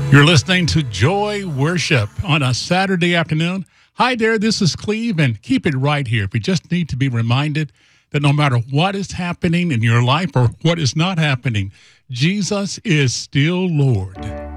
You're listening to Joy Worship on a Saturday afternoon. Hi there, this is Cleve, and keep it right here. If you just need to be reminded that no matter what is happening in your life or what is not happening, Jesus is still Lord.